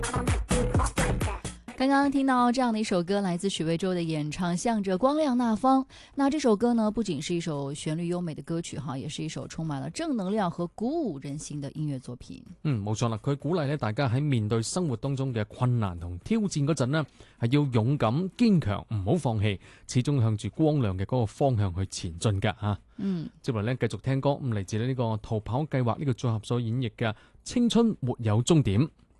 刚刚听到这样的一首歌，来自许魏洲的演唱《向着光亮那方》。那这首歌呢，不仅是一首旋律優美的歌曲哈，也是一首充滿了正能量和鼓舞人心的音樂作品。 冇錯啦，佢鼓勵咧大家喺面對生活當中嘅困難同挑戰嗰陣呢，係要勇敢堅強，唔好放棄，始終向住光亮嘅嗰個方向去前進㗎嚇。接落嚟咧繼續聽歌，嚟自呢個逃跑計劃呢個組合所演繹嘅《青春沒有終點》。